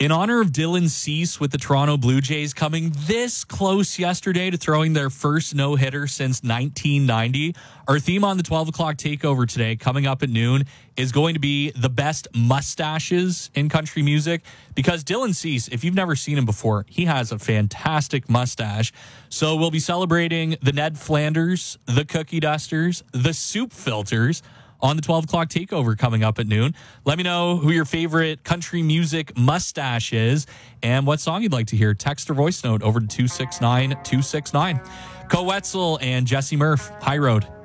In honor of Dylan Cease with the Toronto Blue Jays coming this close yesterday to throwing their first no-hitter since 1990, our theme on the 12 o'clock takeover today, coming up at noon, is going to be the best mustaches in country music. Because Dylan Cease, if you've never seen him before, he has a fantastic mustache. So we'll be celebrating the Ned Flanders, the Cookie Dusters, the Soup Filters on the 12 o'clock takeover coming up at noon. Let me know who your favorite country music mustache is and what song you'd like to hear. Text or voice note over to 269-269. Co Wetzel and Jesse Murph, High Road.